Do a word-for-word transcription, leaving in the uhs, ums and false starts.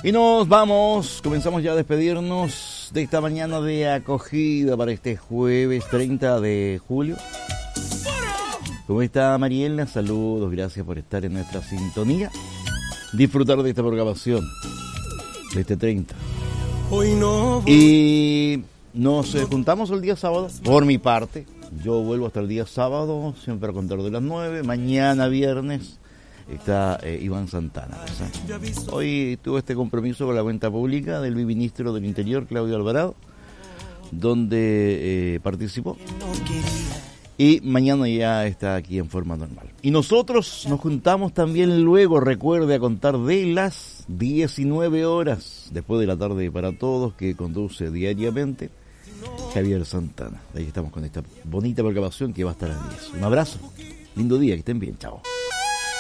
Y nos vamos, comenzamos ya a despedirnos de esta mañana de acogida para este jueves treinta de julio. ¿Cómo está Mariela? Saludos, gracias por estar en nuestra sintonía. Disfrutar de esta programación de este treinta. Hoy no. Y nos eh, juntamos el día sábado, por mi parte. Yo vuelvo hasta el día sábado, siempre a contar de las nueve. Mañana viernes está eh, Iván Santana. ¿Sí? Hoy tuve este compromiso con la cuenta pública del ministro del Interior, Claudio Alvarado, donde eh, participó. Y mañana ya está aquí en forma normal. Y nosotros nos juntamos también luego, recuerde, a contar de las diecinueve horas, después de la tarde para todos, que conduce diariamente Javier Santana. Ahí estamos con esta bonita programación que va a estar a las diez. Un abrazo, lindo día, que estén bien, chao.